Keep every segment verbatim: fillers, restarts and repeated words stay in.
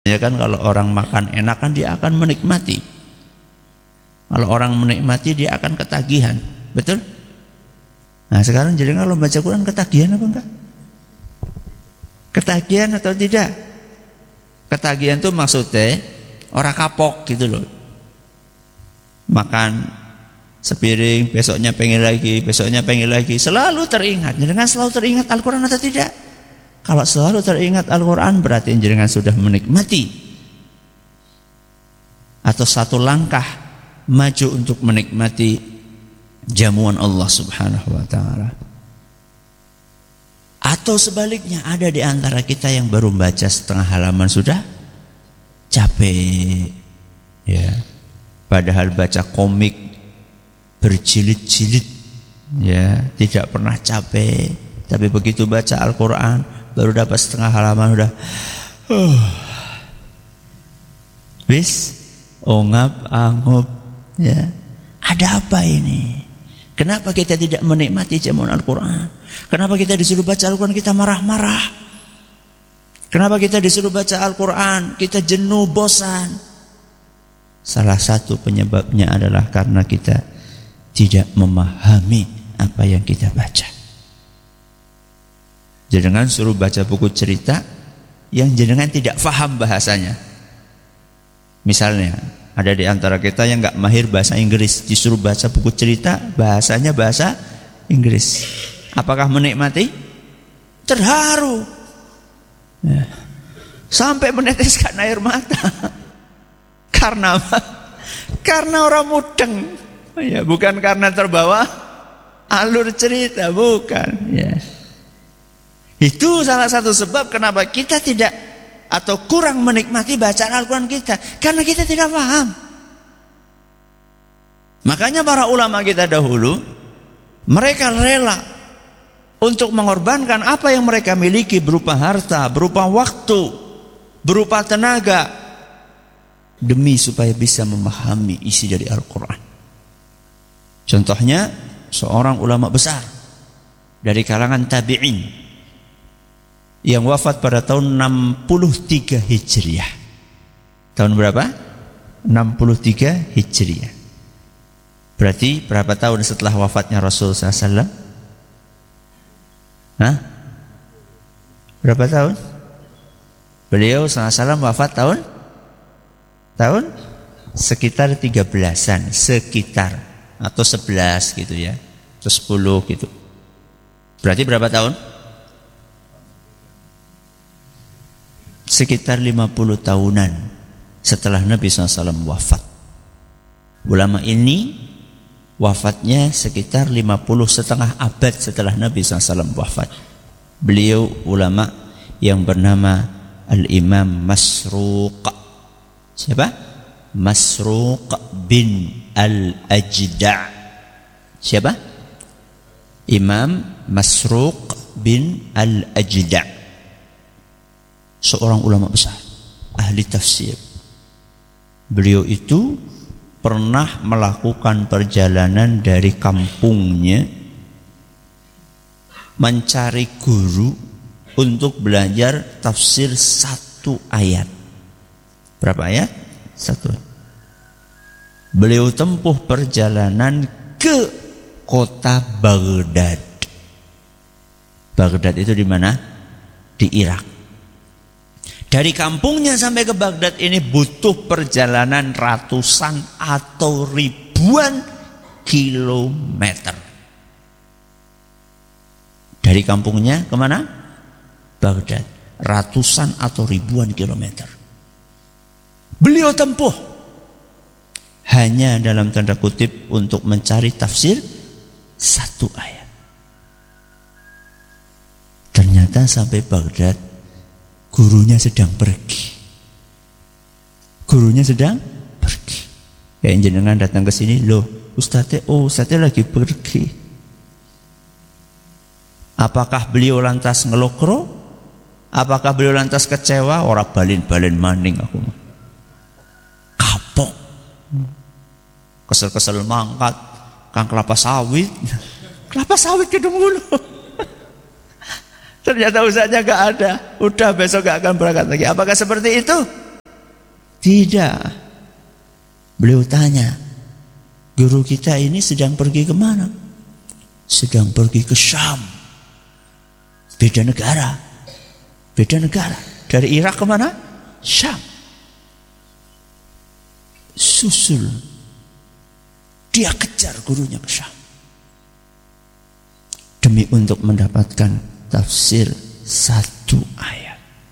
Ya kan, kalau orang makan enak kan dia akan menikmati. Kalau orang menikmati dia akan ketagihan, betul? Nah sekarang jadi kalau baca Quran ketagihan apa enggak? Ketagihan atau tidak? Ketagihan itu maksudnya orang kapok gitu loh. Makan sepiring, besoknya pengen lagi, besoknya pengen lagi, selalu teringat. Jangan selalu teringat Al-Quran atau tidak? Kalau selalu teringat Al-Quran berarti jenengan sudah menikmati atau satu langkah maju untuk menikmati jamuan Allah Subhanahu wa taala. Atau sebaliknya, ada di antara kita yang baru baca setengah halaman sudah capek. Ya. Padahal baca komik berjilid-jilid ya, tidak pernah capek. Tapi begitu baca Al-Quran baru dapat setengah halaman udah uh, bis ongap angup ya. Ada apa ini? Kenapa kita tidak menikmati jamuan Al-Quran? Kenapa kita disuruh baca Al-Quran kita marah-marah? Kenapa kita disuruh baca Al-Quran kita jenuh, bosan? Salah satu penyebabnya adalah karena kita tidak memahami apa yang kita baca. Jenengan suruh baca buku cerita yang jenengan tidak faham bahasanya. Misalnya ada di antara kita yang nggak mahir bahasa Inggris, disuruh baca buku cerita bahasanya bahasa Inggris. Apakah menikmati? Terharu ya. Sampai meneteskan air mata. Karena apa? Karena orang mudeng ya, bukan karena terbawa alur cerita, bukan ya. Itu salah satu sebab kenapa kita tidak atau kurang menikmati bacaan Al-Quran kita, karena kita tidak paham. Makanya para ulama kita dahulu, mereka rela untuk mengorbankan apa yang mereka miliki berupa harta, berupa waktu, berupa tenaga, demi supaya bisa memahami isi dari Al-Quran. Contohnya seorang ulama besar dari kalangan tabi'in yang wafat pada tahun enam puluh tiga Hijriah. Tahun berapa? enam puluh tiga Hijriah. Berarti berapa tahun setelah wafatnya Rasul sallallahu alaihi wasallam? Hah? Berapa tahun? Beliau sallallahu alaihi wasallam wafat tahun? Tahun? Sekitar tiga belasan, sekitar atau sebelas gitu ya, atau sepuluh gitu. Berarti berapa tahun? Sekitar lima puluh tahunan setelah Nabi sallallahu alaihi wasallam wafat. Ulama ini wafatnya sekitar lima puluh setengah abad setelah Nabi sallallahu alaihi wasallam wafat. Beliau ulama yang bernama Al-Imam Masruq. Siapa? Masruq bin Al-Ajda'. Siapa? Imam Masruq bin Al-Ajda'. Seorang ulama besar, ahli tafsir. Beliau itu pernah melakukan perjalanan dari kampungnya mencari guru untuk belajar tafsir satu ayat. Berapa ayat? Satu. Beliau tempuh perjalanan ke kota Baghdad. Baghdad itu di mana? Di Irak. Dari kampungnya sampai ke Baghdad ini butuh perjalanan ratusan atau ribuan kilometer. Dari kampungnya kemana? Baghdad. Ratusan atau ribuan kilometer. Beliau tempuh hanya dalam tanda kutip untuk mencari tafsir satu ayat. Ternyata sampai Baghdad gurunya sedang pergi. Gurunya sedang pergi. Ya jenengan datang ke sini, loh, Ustadz, oh Ustadz lagi pergi. Apakah beliau lantas ngelokro? Apakah beliau lantas kecewa? Ora balin-balin maning aku. Kapok. Kesel-kesel mangkat kang kelapa sawit. Kelapa sawit Kedung Wulu. Ternyata usahanya gak ada. Udah besok gak akan berangkat lagi. Apakah seperti itu? Tidak. Beliau tanya, guru kita ini sedang pergi kemana? Sedang pergi ke Syam. Beda negara. Beda negara. Dari Irak kemana? Syam. Susul. Dia kejar gurunya ke Syam. Demi untuk mendapatkan tafsir satu ayat.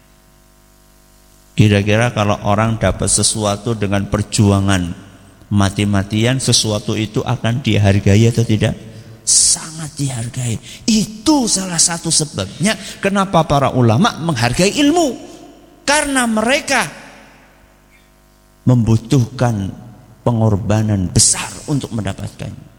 Kira-kira kalau orang dapat sesuatu dengan perjuangan mati-matian, sesuatu itu akan dihargai atau tidak? Sangat dihargai. Itu salah satu sebabnya kenapa para ulama menghargai ilmu. Karena mereka membutuhkan pengorbanan besar untuk mendapatkannya.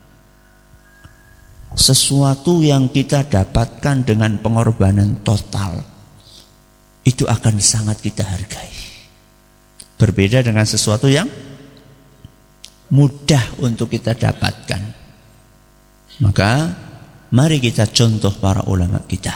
Sesuatu yang kita dapatkan dengan pengorbanan total, itu akan sangat kita hargai. Berbeda dengan sesuatu yang mudah untuk kita dapatkan. Maka mari kita contoh para ulama kita.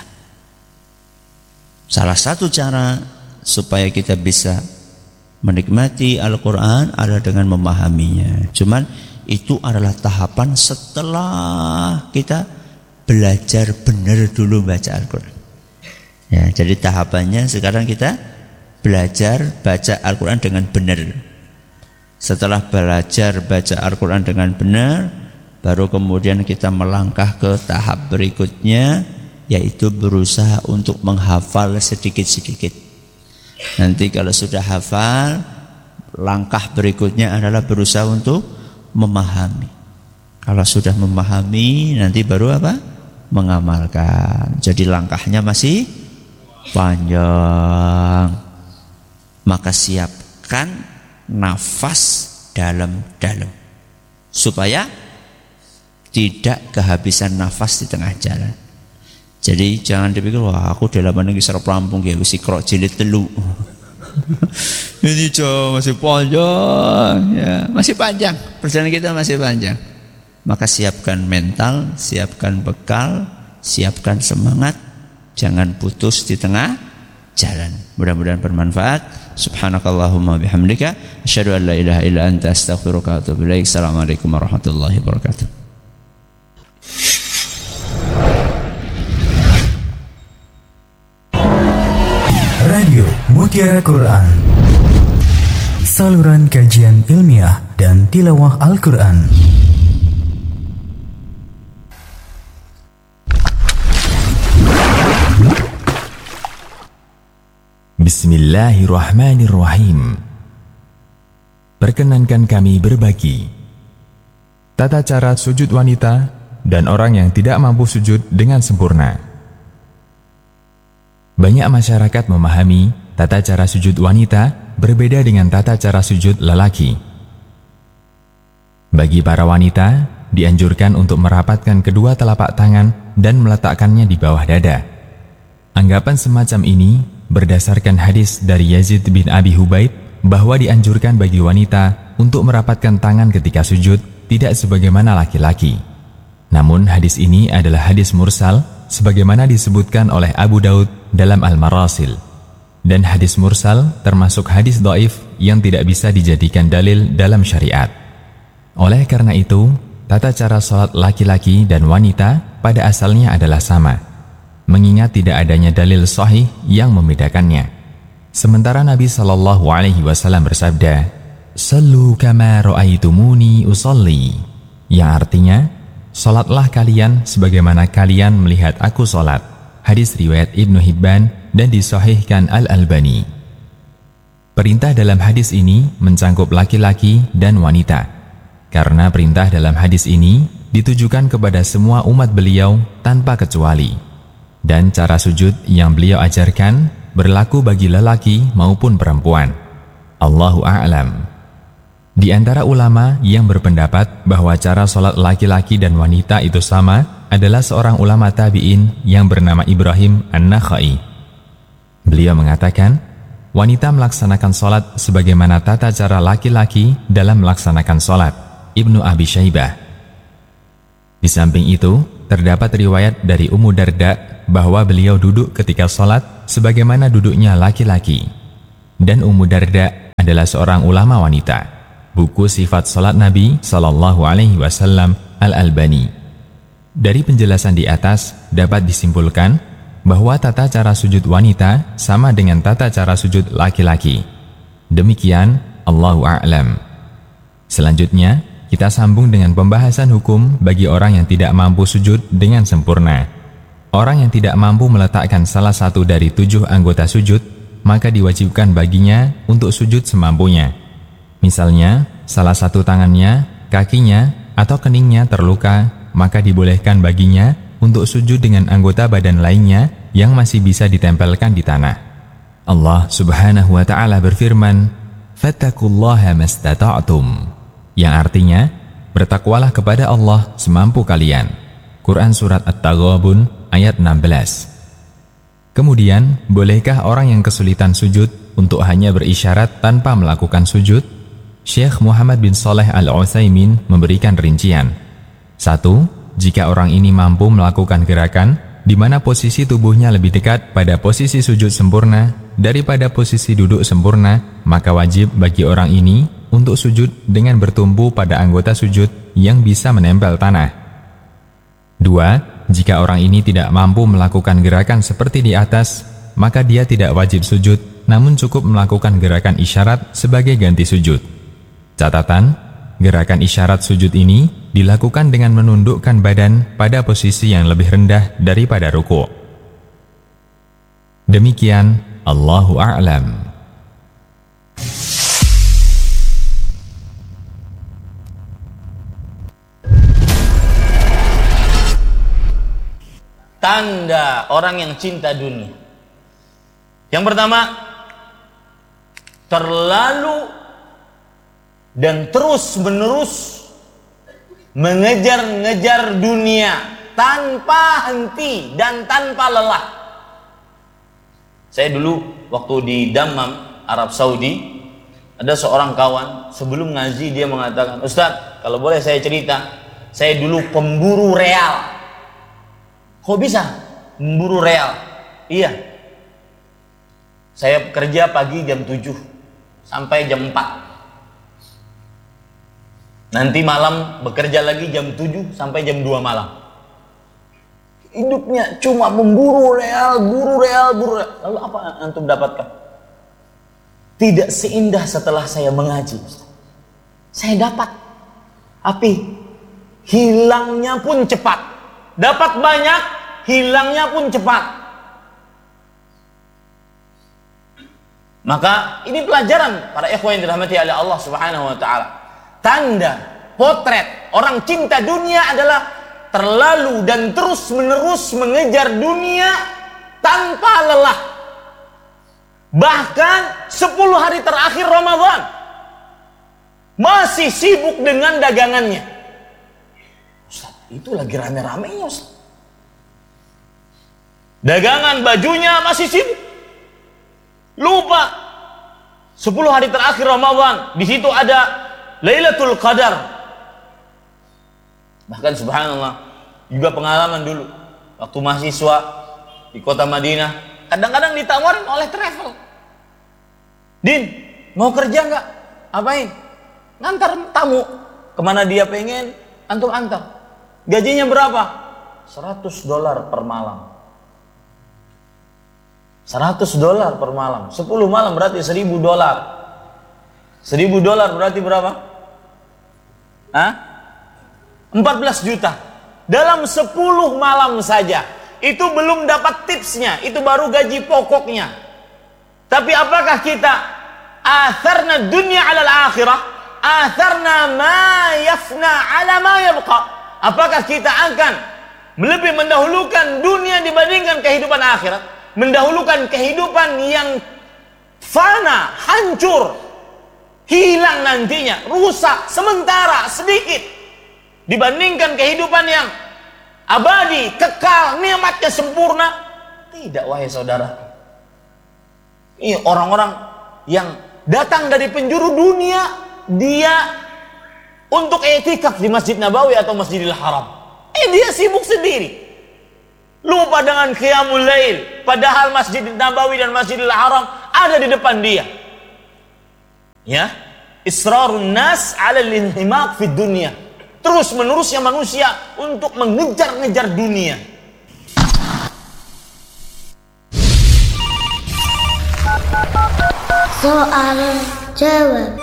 Salah satu cara supaya kita bisa menikmati Al-Quran adalah dengan memahaminya. Cuman itu adalah tahapan setelah kita belajar benar dulu baca Al-Quran. Ya, jadi tahapannya sekarang kita belajar baca Al-Quran dengan benar. Setelah belajar baca Al-Quran dengan benar, baru kemudian kita melangkah ke tahap berikutnya, yaitu berusaha untuk menghafal sedikit-sedikit. Nanti kalau sudah hafal, langkah berikutnya adalah berusaha untuk memahami. Kalau sudah memahami, nanti baru apa? Mengamalkan. Jadi langkahnya masih panjang. Maka siapkan nafas dalam-dalam supaya tidak kehabisan nafas di tengah jalan. Jadi jangan dipikir, wah aku dalam negeri serap rampung ya wis ikrok jilid telu. Ini coba masih panjang ya, masih panjang. Perjalanan kita masih panjang. Maka siapkan mental, siapkan bekal, siapkan semangat. Jangan putus di tengah jalan. Mudah-mudahan bermanfaat. Subhanakallahumma bihamdika asyhadu an la ilaha illa anta astaghfiruka wa atubu ilaik. Assalamualaikum warahmatullahi wabarakatuh. Radio Mutiara Quran, saluran kajian ilmiah dan tilawah Al-Quran. Bismillahirrahmanirrahim. Perkenankan kami berbagi tata cara sujud wanita dan orang yang tidak mampu sujud dengan sempurna. Banyak masyarakat memahami tata cara sujud wanita berbeda dengan tata cara sujud lelaki. Bagi para wanita, dianjurkan untuk merapatkan kedua telapak tangan dan meletakkannya di bawah dada. Anggapan semacam ini berdasarkan hadis dari Yazid bin Abi Hubaib bahwa dianjurkan bagi wanita untuk merapatkan tangan ketika sujud tidak sebagaimana laki-laki. Namun hadis ini adalah hadis mursal sebagaimana disebutkan oleh Abu Daud dalam Al-Marasil. Dan hadis mursal termasuk hadis dhaif yang tidak bisa dijadikan dalil dalam syariat. Oleh karena itu, tata cara salat laki-laki dan wanita pada asalnya adalah sama, mengingat tidak adanya dalil sahih yang membedakannya. Sementara Nabi Shallallahu Alaihi Wasallam bersabda, "Sallu kama ra'aitumuni usolli," yang artinya, "Salatlah kalian sebagaimana kalian melihat aku salat." Hadis riwayat Ibnu Hibban dan disahihkan Al-Albani. Perintah dalam hadis ini mencangkup laki-laki dan wanita, karena perintah dalam hadis ini ditujukan kepada semua umat beliau tanpa kecuali. Dan cara sujud yang beliau ajarkan berlaku bagi lelaki maupun perempuan. Allahu a'lam. Di antara ulama yang berpendapat bahwa cara sholat laki-laki dan wanita itu sama adalah seorang ulama tabi'in yang bernama Ibrahim An-Nakhai. Beliau mengatakan, wanita melaksanakan sholat sebagaimana tata cara laki-laki dalam melaksanakan sholat. Ibnu Abi Syaibah. Di samping itu, terdapat riwayat dari Ummu Darda bahwa beliau duduk ketika sholat sebagaimana duduknya laki-laki. Dan Ummu Darda adalah seorang ulama wanita. Buku Sifat Salat Nabi Sallallahu Alaihi Wasallam Al-Albani. Dari penjelasan di atas dapat disimpulkan bahwa tata cara sujud wanita sama dengan tata cara sujud laki-laki. Demikian, Allahu a'lam. Selanjutnya, kita sambung dengan pembahasan hukum bagi orang yang tidak mampu sujud dengan sempurna. Orang yang tidak mampu meletakkan salah satu dari tujuh anggota sujud, maka diwajibkan baginya untuk sujud semampunya. Misalnya, salah satu tangannya, kakinya, atau keningnya terluka, maka dibolehkan baginya untuk sujud dengan anggota badan lainnya yang masih bisa ditempelkan di tanah. Allah Subhanahu wa ta'ala berfirman, "Fattaqullaha mastata'tum," yang artinya, bertakwalah kepada Allah semampu kalian. Quran Surat At-Taghabun ayat enam belas. Kemudian, bolehkah orang yang kesulitan sujud untuk hanya berisyarat tanpa melakukan sujud? Syekh Muhammad bin Shalih Al-Utsaimin memberikan rincian. Satu, jika orang ini mampu melakukan gerakan di mana posisi tubuhnya lebih dekat pada posisi sujud sempurna daripada posisi duduk sempurna, maka wajib bagi orang ini untuk sujud dengan bertumpu pada anggota sujud yang bisa menempel tanah. Dua, jika orang ini tidak mampu melakukan gerakan seperti di atas, maka dia tidak wajib sujud, namun cukup melakukan gerakan isyarat sebagai ganti sujud. Catatan, gerakan isyarat sujud ini dilakukan dengan menundukkan badan pada posisi yang lebih rendah daripada ruku'. Demikian, Allahu a'lam. Tanda orang yang cinta dunia. Yang pertama, terlalu dan terus-menerus mengejar-ngejar dunia tanpa henti dan tanpa lelah. Saya dulu waktu di Dammam, Arab Saudi, ada seorang kawan sebelum ngaji dia mengatakan, "Ustaz, kalau boleh saya cerita, saya dulu pemburu real." Kok bisa memburu real? Iya. Saya kerja pagi jam tujuh sampai jam empat. Nanti malam bekerja lagi jam tujuh sampai jam dua malam. Hidupnya cuma memburu real, buru real, buru real. Lalu apa antum dapatkan? Tidak seindah setelah saya mengaji. Saya dapat. Tapi hilangnya pun cepat. Dapat banyak, hilangnya pun cepat. Maka ini pelajaran para ikhwan yang dirahmati oleh Allah Subhanahu wa taala. Tanda potret orang cinta dunia adalah terlalu dan terus-menerus mengejar dunia tanpa lelah. Bahkan sepuluh hari terakhir Ramadan masih sibuk dengan dagangannya. Ustaz, itu lagi rame-ramenya Ustaz. Dagangan bajunya masih sibuk. Lupa sepuluh hari terakhir Ramadan, di situ ada Lailatul Qadar. Bahkan subhanallah, juga pengalaman dulu waktu mahasiswa di kota Madinah, kadang-kadang ditawarin oleh travel. "Din, mau kerja nggak? Apain? Ngantar tamu kemana dia pengen, antum antar. Gajinya berapa? seratus dolar per malam. seratus dolar per malam. sepuluh malam berarti seribu dolar. seribu dolar berarti berapa? Hah? empat belas juta. Dalam sepuluh malam saja. Itu belum dapat tipsnya, itu baru gaji pokoknya. Tapi apakah kita atharna dunya 'alal akhirah? Atharna ma yafna 'ala ma yabqa? Apakah kita akan lebih mendahulukan dunia dibandingkan kehidupan akhirat? Mendahulukan kehidupan yang fana, hancur, hilang nantinya, rusak, sementara, sedikit, dibandingkan kehidupan yang abadi, kekal, nikmatnya sempurna? Tidak, wahai saudara. Ini orang-orang yang datang dari penjuru dunia, dia untuk i'tikaf di Masjid Nabawi atau Masjidil Haram. Eh, dia sibuk sendiri. Lupa dengan qiyamul lail, padahal Masjid Nabawi dan Masjidil Haram ada di depan dia. Ya, israrun nas 'ala al-inhimaq fi dunya. Terus menerusnya manusia untuk mengejar-ngejar dunia. Soal jawab.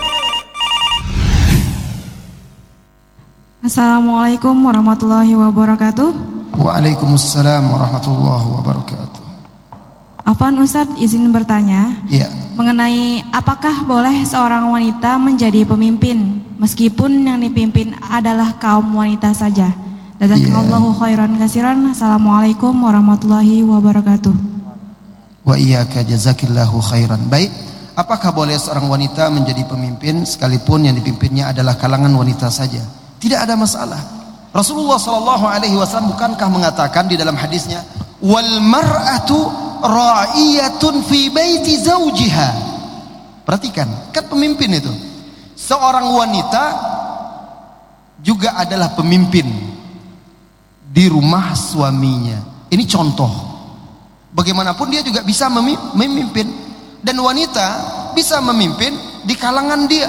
Assalamualaikum warahmatullahi wabarakatuh. Waalaikumsalam warahmatullahi wabarakatuh. Afwan Ustadz, izin bertanya. Iya. Mengenai apakah boleh seorang wanita menjadi pemimpin meskipun yang dipimpin adalah kaum wanita saja? Jazakallahu khairan katsiran. Assalamualaikum warahmatullahi wabarakatuh. Wa iyyaka jazakillahu khairan. Baik, apakah boleh seorang wanita menjadi pemimpin sekalipun yang dipimpinnya adalah kalangan wanita saja? Tidak ada masalah. Rasulullah sallallahu alaihi wasallam bukankah mengatakan di dalam hadisnya, wal mar'atu ra'iyatun fi baiti zawjiha. Perhatikan, kan pemimpin itu. Seorang wanita juga adalah pemimpin di rumah suaminya. Ini contoh. Bagaimanapun dia juga bisa memimpin, dan wanita bisa memimpin di kalangan dia.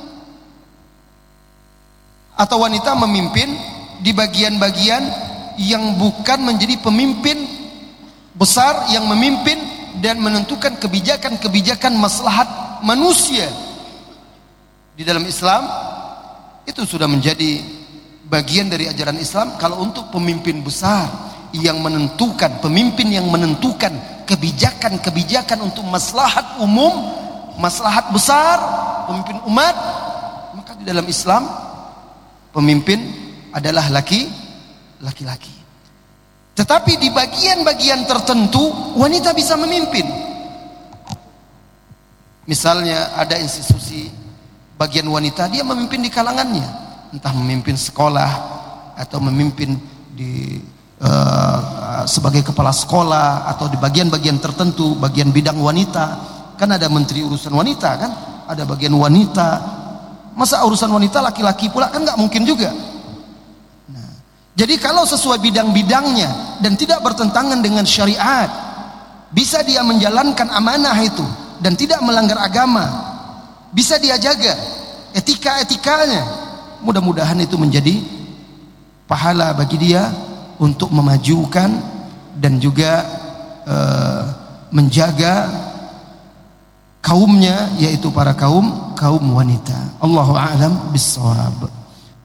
Atau wanita memimpin di bagian-bagian yang bukan menjadi pemimpin besar yang memimpin dan menentukan kebijakan-kebijakan maslahat manusia. Di dalam Islam itu sudah menjadi bagian dari ajaran Islam. Kalau untuk pemimpin besar yang menentukan, pemimpin yang menentukan kebijakan-kebijakan untuk maslahat umum, maslahat besar, pemimpin umat, maka di dalam Islam pemimpin adalah laki laki-laki. Tetapi di bagian-bagian tertentu wanita bisa memimpin. Misalnya ada institusi bagian wanita, dia memimpin di kalangannya, entah memimpin sekolah atau memimpin di uh, sebagai kepala sekolah, atau di bagian-bagian tertentu, bagian bidang wanita. Kan ada menteri urusan wanita, kan ada bagian wanita. Masa urusan wanita laki-laki pula, kan nggak mungkin juga. Nah, jadi kalau sesuai bidang-bidangnya dan tidak bertentangan dengan syariat, bisa dia menjalankan amanah itu dan tidak melanggar agama, bisa dia jaga etika-etikanya. Mudah-mudahan itu menjadi pahala bagi dia untuk memajukan dan juga uh, menjaga kaumnya, yaitu para kaum kaum wanita. Allahu a'lam bissawab.